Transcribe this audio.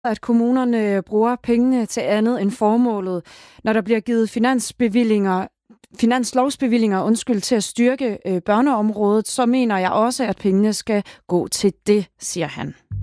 at kommunerne bruger pengene til andet end formålet. Når der bliver givet finanslovsbevillinger til at styrke børneområdet, så mener jeg også, at pengene skal gå til det, siger han.